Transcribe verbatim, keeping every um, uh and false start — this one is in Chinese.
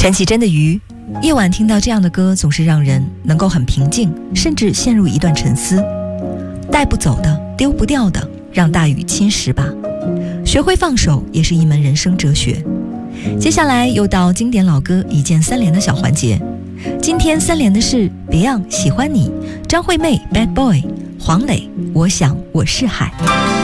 陈绮贞的《鱼》，夜晚听到这样的歌，总是让人能够很平静，甚至陷入一段沉思。带不走的，丢不掉的，让大雨侵蚀吧。学会放手，也是一门人生哲学。接下来又到经典老歌一键三连的小环节。今天三连的是 Beyond 喜欢你，张惠妹 Bad Boy， 黄磊我想我是海。